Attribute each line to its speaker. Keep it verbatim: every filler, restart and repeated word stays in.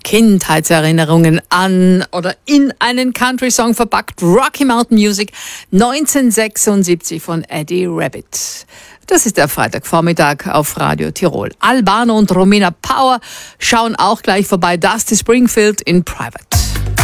Speaker 1: Kindheitserinnerungen an oder in einen Country-Song verpackt. Rocky Mountain Music neunzehnhundertsechsundsiebzig von Eddie Rabbitt. Das ist der Freitagvormittag auf Radio Tirol. Albano und Romina Power schauen auch gleich vorbei. Dusty Springfield in Private.